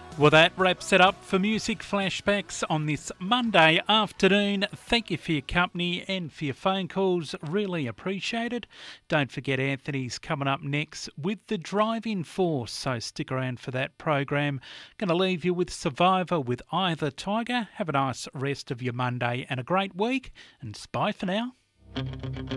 Well, that wraps it up for Music Flashbacks on this Monday afternoon. Thank you for your company and for your phone calls. Really appreciate it. Don't forget Anthony's coming up next with The Driving Force, so stick around for that program. Going to leave you with Survivor with Eye the Tiger. Have a nice rest of your Monday and a great week, and bye for now.